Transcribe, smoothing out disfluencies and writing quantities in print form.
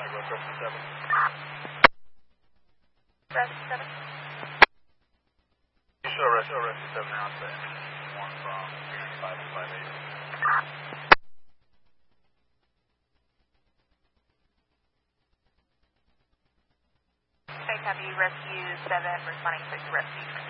West Rescue 7. Rescue 7. You show Rescue 7 now, say. One from 558. Okay, copy. Rescue 7 responding to rescue.